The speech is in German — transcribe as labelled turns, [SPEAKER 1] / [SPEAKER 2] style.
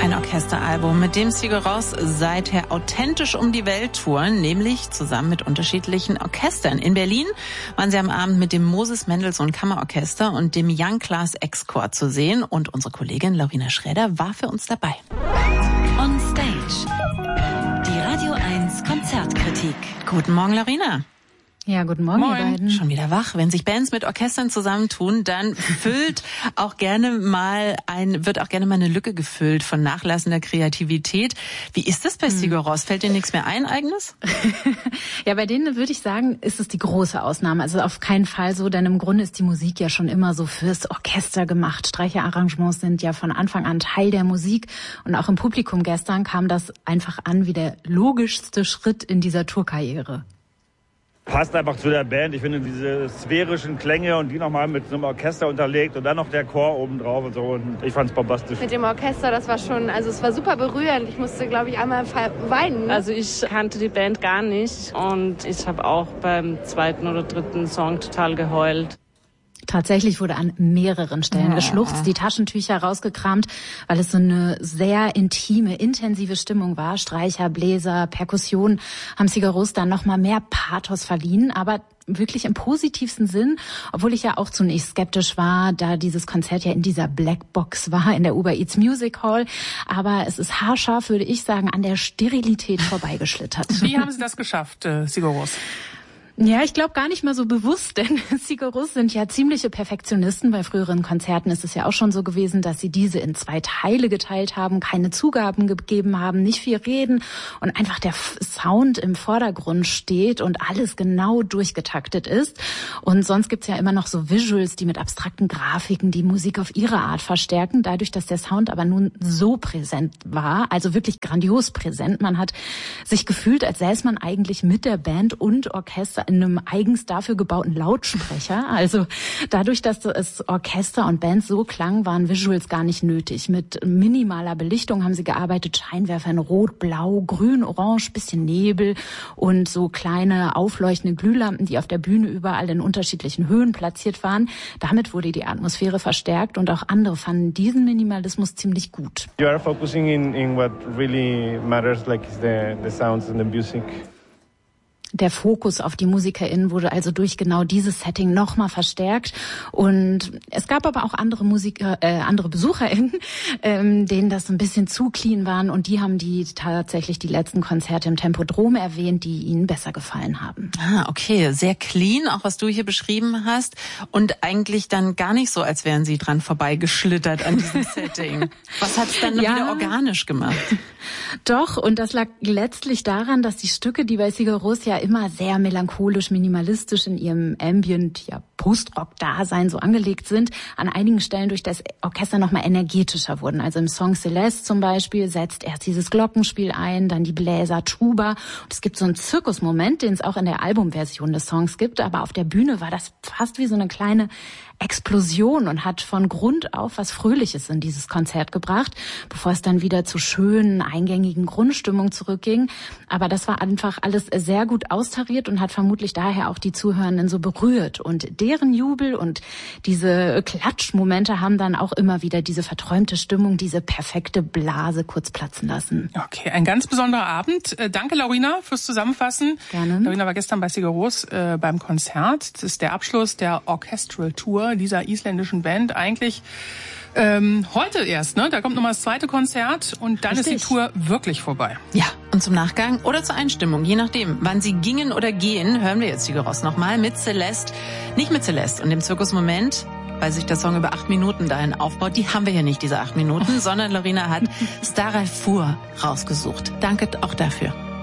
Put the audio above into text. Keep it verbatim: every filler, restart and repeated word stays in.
[SPEAKER 1] Ein Orchesteralbum, mit dem Sigur Rós seither authentisch um die Welt touren, nämlich zusammen mit unterschiedlichen Orchestern. In Berlin waren sie am Abend mit dem Moses Mendelssohn Kammerorchester und dem Young Class X-Chor zu sehen. Und unsere Kollegin Laurina Schräder war für uns dabei.
[SPEAKER 2] On Stage. Die Radio eins Konzertkritik.
[SPEAKER 1] Guten Morgen, Laurina.
[SPEAKER 3] Ja, guten Morgen,
[SPEAKER 1] Moin.
[SPEAKER 3] ihr beiden.
[SPEAKER 1] Schon wieder wach. Wenn sich Bands mit Orchestern zusammentun, dann füllt auch gerne mal ein, wird auch gerne mal eine Lücke gefüllt von nachlassender Kreativität. Wie ist das bei hm. Sigur Rós? Fällt dir nichts mehr ein, Eigenes?
[SPEAKER 3] Ja, bei denen würde ich sagen, ist es die große Ausnahme. Also auf keinen Fall so, denn im Grunde ist die Musik ja schon immer so fürs Orchester gemacht. Streicherarrangements sind ja von Anfang an Teil der Musik. Und auch im Publikum gestern kam das einfach an wie der logischste Schritt in dieser Tourkarriere.
[SPEAKER 4] Passt einfach zu der Band. Ich finde diese sphärischen Klänge und die nochmal mit so einem Orchester unterlegt und dann noch der Chor oben drauf und so. Und ich fand's bombastisch.
[SPEAKER 5] Mit dem Orchester, das war schon, also es war super berührend. Ich musste, glaube ich, einmal weinen.
[SPEAKER 6] Also ich kannte die Band gar nicht und ich habe auch beim zweiten oder dritten Song total geheult.
[SPEAKER 3] Tatsächlich wurde an mehreren Stellen
[SPEAKER 1] ja.
[SPEAKER 3] geschluchzt, die Taschentücher rausgekramt, weil es so eine sehr intime, intensive Stimmung war. Streicher, Bläser, Perkussion haben Sigur Rós dann noch mal mehr Pathos verliehen, aber wirklich im positivsten Sinn, obwohl ich ja auch zunächst skeptisch war, da dieses Konzert ja in dieser Blackbox war, in der Uber Eats Music Hall. Aber es ist haarscharf, würde ich sagen, an der Sterilität vorbeigeschlittert.
[SPEAKER 7] Wie haben Sie das geschafft, äh, Sigur Rós?
[SPEAKER 3] Ja, ich glaube gar nicht mal so bewusst, denn Sigur Rós sind ja ziemliche Perfektionisten. Bei früheren Konzerten ist es ja auch schon so gewesen, dass sie diese in zwei Teile geteilt haben, keine Zugaben gegeben haben, nicht viel reden und einfach der Sound im Vordergrund steht und alles genau durchgetaktet ist. Und sonst gibt's ja immer noch so Visuals, die mit abstrakten Grafiken die Musik auf ihre Art verstärken. Dadurch, dass der Sound aber nun so präsent war, also wirklich grandios präsent, man hat sich gefühlt, als säße man eigentlich mit der Band und Orchester in einem eigens dafür gebauten Lautsprecher. Also dadurch, dass das Orchester und Band so klang, waren Visuals gar nicht nötig. Mit minimaler Belichtung haben sie gearbeitet, Scheinwerfer in Rot, Blau, Grün, Orange, bisschen Nebel und so kleine aufleuchtende Glühlampen, die auf der Bühne überall in unterschiedlichen Höhen platziert waren. Damit wurde die Atmosphäre verstärkt und auch andere fanden diesen Minimalismus ziemlich gut.
[SPEAKER 8] You are focusing in, in what really matters, like the, the sounds and the music.
[SPEAKER 3] Der Fokus auf die MusikerInnen wurde also durch genau dieses Setting nochmal verstärkt. Und es gab aber auch andere Musiker, äh, andere BesucherInnen, ähm, denen das so ein bisschen zu clean waren. Und die haben die tatsächlich die letzten Konzerte im Tempodrom erwähnt, die ihnen besser gefallen haben.
[SPEAKER 1] Ah, okay. Sehr clean, auch was du hier beschrieben hast. Und eigentlich dann gar nicht so, als wären sie dran vorbeigeschlittert an diesem Setting. Was hat es dann ja. wieder organisch gemacht?
[SPEAKER 3] Doch, und das lag letztlich daran, dass die Stücke, die bei Sigur Rós ja immer sehr melancholisch, minimalistisch in ihrem Ambient, ja Post-Rock-Dasein so angelegt sind, an einigen Stellen durch das Orchester nochmal energetischer wurden. Also im Song Celeste zum Beispiel setzt erst dieses Glockenspiel ein, dann die Bläser, Tuba. Und es gibt so einen Zirkusmoment, den es auch in der Albumversion des Songs gibt, aber auf der Bühne war das fast wie so eine kleine Explosion und hat von Grund auf was Fröhliches in dieses Konzert gebracht, bevor es dann wieder zu schönen, eingängigen Grundstimmung zurückging. Aber das war einfach alles sehr gut austariert und hat vermutlich daher auch die Zuhörenden so berührt. Und deren Jubel und diese Klatschmomente haben dann auch immer wieder diese verträumte Stimmung, diese perfekte Blase kurz platzen lassen.
[SPEAKER 7] Okay, ein ganz besonderer Abend. Danke, Laurina, fürs Zusammenfassen.
[SPEAKER 3] Gerne.
[SPEAKER 7] Laurina war gestern bei Sigur Rós äh, beim Konzert. Das ist der Abschluss der Orchestral Tour dieser isländischen Band. Eigentlich ähm, heute erst, ne? Da kommt nochmal das zweite Konzert und dann Richtig. Ist die Tour wirklich vorbei.
[SPEAKER 1] Ja, und zum Nachgang oder zur Einstimmung, je nachdem, wann sie gingen oder gehen, hören wir jetzt Sigur Rós nochmal mit Celeste. Nicht mit Celeste und dem Zirkusmoment, weil sich der Song über acht Minuten dahin aufbaut. Die haben wir hier nicht, diese acht Minuten, sondern Laurina hat Starafur rausgesucht. Danke auch dafür.